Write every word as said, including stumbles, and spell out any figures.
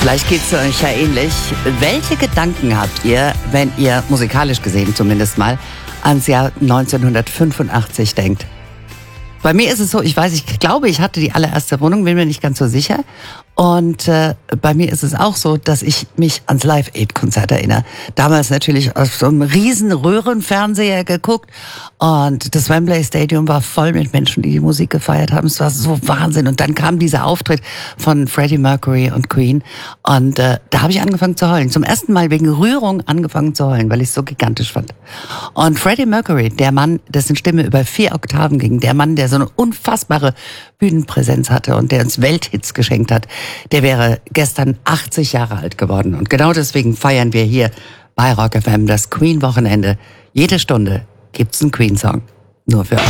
Vielleicht geht es euch ja ähnlich. Welche Gedanken habt ihr, wenn ihr, musikalisch gesehen zumindest mal, ans Jahr neunzehnhundertfünfundachtzig denkt? Bei mir ist es so, ich weiß, ich glaube, ich hatte die allererste Wohnung, bin mir nicht ganz so sicher. Und äh, bei mir ist es auch so, dass ich mich ans Live-Aid-Konzert erinnere. Damals natürlich auf so einem riesen Röhrenfernseher geguckt. Und das Wembley Stadium war voll mit Menschen, die die Musik gefeiert haben. Es war so Wahnsinn. Und dann kam dieser Auftritt von Freddie Mercury und Queen. Und äh, da habe ich angefangen zu heulen. Zum ersten Mal wegen Rührung angefangen zu heulen, weil ich es so gigantisch fand. Und Freddie Mercury, der Mann, dessen Stimme über vier Oktaven ging, der Mann, der so eine unfassbare Bühnenpräsenz hatte und der uns Welthits geschenkt hat, der wäre gestern achtzig Jahre alt geworden. Und genau deswegen feiern wir hier bei Rock F M das Queen-Wochenende. Jede Stunde gibt's einen Queen-Song. Nur für euch.